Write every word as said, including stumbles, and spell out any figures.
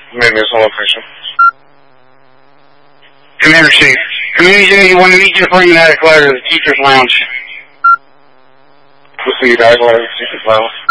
Maybe it's a location. Commander Chief. Commander, you want to meet you before you adequate to the teacher's lounge. What's the adequate to the teacher's lounge?